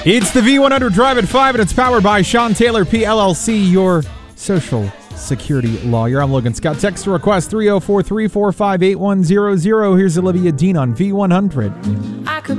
It's the V100 Drive at 5, and it's powered by Sean Taylor PLLC, your social security lawyer. I'm Logan Scott. Text to request 304-345-8100. Here's Olivia Dean on V100.